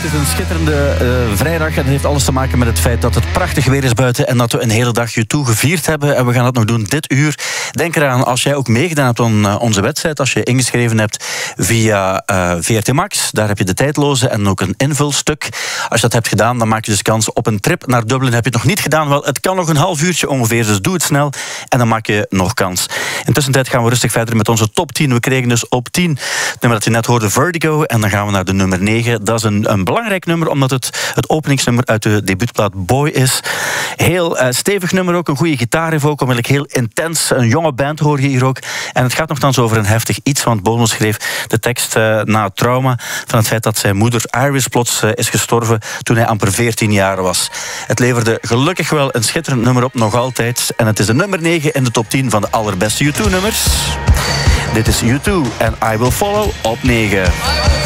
Het is een schitterende vrijdag en het heeft alles te maken met het feit dat het prachtig weer is buiten en dat we een hele dag U2 gevierd hebben. En we gaan dat nog doen dit uur. Denk eraan, als jij ook meegedaan hebt aan onze wedstrijd, als je ingeschreven hebt via VRT Max, daar heb je de tijdloze en ook een invulstuk. Als je dat hebt gedaan, dan maak je dus kans op een trip naar Dublin. Heb je het nog niet gedaan? Wel, het kan nog een half uurtje ongeveer, dus doe het snel en dan maak je nog kans. Intussen gaan we rustig verder met onze top 10. We kregen dus op 10 het nummer dat je net hoorde, Vertigo, en dan gaan we naar de nummer 9. Dat is een belangrijk nummer, omdat het openingsnummer uit de debuutplaat Boy is. Heel stevig nummer ook, een goede gitaar heeft ook, onmiddellijk heel intens. Een jonge band hoor je hier ook. En het gaat nogthans over een heftig iets, want Bono schreef de tekst na het trauma van het feit dat zijn moeder Iris plots is gestorven toen hij amper 14 jaar was. Het leverde gelukkig wel een schitterend nummer op, nog altijd. En het is de nummer 9 in de top 10 van de allerbeste U2-nummers. Dit is U2 en I Will Follow op 9.